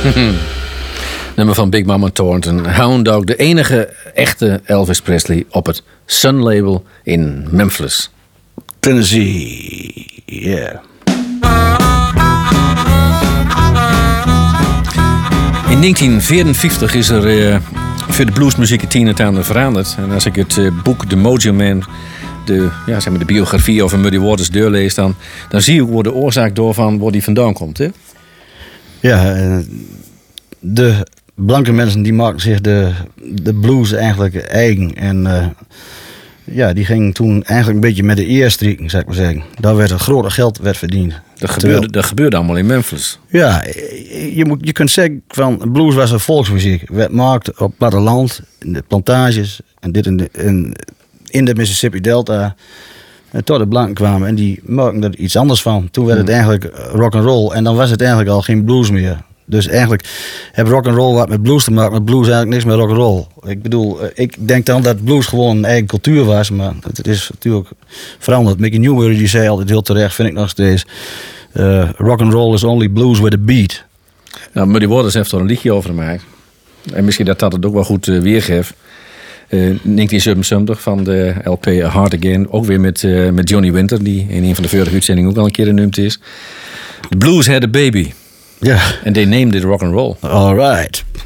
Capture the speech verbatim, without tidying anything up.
Nummer van Big Mama Thornton. Hound Dog, de enige echte Elvis Presley op het Sun label in Memphis, Tennessee. Yeah. In negentien vierenvijftig is er uh, voor de bluesmuziek het een en ander veranderd. En als ik het uh, boek The Mojo Man, de, ja, zeg maar de biografie over Muddy Waters doorlees, dan, dan zie ik waar de oorzaak door van waar die vandaan komt. Hè? Ja, de blanke mensen die maken zich de, de blues eigenlijk eigen. En uh, ja, die gingen toen eigenlijk een beetje met de eer strikken, zou ik maar zeggen. Daar werd het grote geld werd verdiend. Dat gebeurde, dat gebeurde allemaal in Memphis. Ja, je, moet, je kunt zeggen van blues was een volksmuziek. Werd gemaakt op het platteland, in de plantages en dit in de, in, in de Mississippi Delta. En tot de blanken kwamen en die maakten er iets anders van. Toen werd het eigenlijk rock and roll en dan was het eigenlijk al geen blues meer. Dus eigenlijk heeft rock and roll wat met blues te maken, met blues eigenlijk niks met rock and roll. Ik bedoel, ik denk dan dat blues gewoon een eigen cultuur was, maar het is natuurlijk veranderd. Mickey Newbury die zei altijd heel terecht, vind ik nog steeds, uh, rock and roll is only blues with a beat. Nou, Muddy Waters heeft er een liedje over gemaakt. En misschien dat dat het ook wel goed uh, weergeeft. Uh, negentien zevenenzeventig van de L P A Hard Again. Ook weer met, uh, met Johnny Winter, die in een van de vorige uitzendingen ook al een keer genoemd is. The Blues Had a Baby. Ja. And they named it rock and roll. All right.